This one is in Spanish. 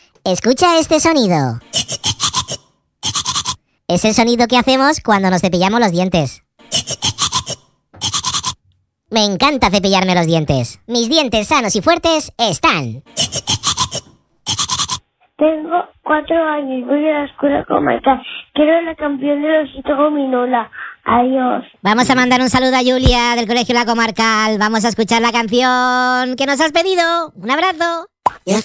Escucha este sonido. Es el sonido que hacemos cuando nos cepillamos los dientes. Me encanta cepillarme los dientes. Mis dientes sanos y fuertes están. Tengo 4 años, voy a la escuela comarcal. Quiero la campeón de Osito Gominola. Adiós. Vamos a mandar un saludo a Julia del Colegio La Comarcal. Vamos a escuchar la canción que nos has pedido. Un abrazo.